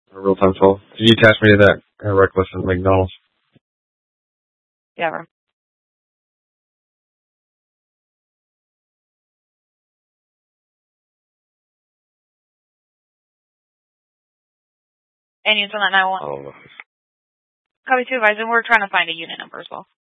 real-time toll. Can you attach me to that reckless at McDonald's? Yeah, bro. And you send that 911. Oh. Copy supervisor, we're trying to find a unit number as well.